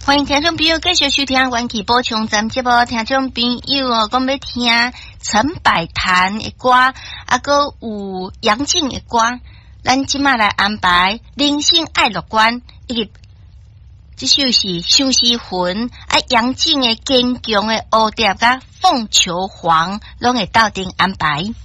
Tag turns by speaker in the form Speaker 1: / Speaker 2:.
Speaker 1: 欢迎听众朋友继续收听元气补充咱节目，听众朋友哦，讲要听陈百潭的歌，个有杨静的歌，咱即马来安排人生爱乐观，以及这首是相思魂，杨静的坚强的蝴蝶甲凤求凰，拢会斗阵安排。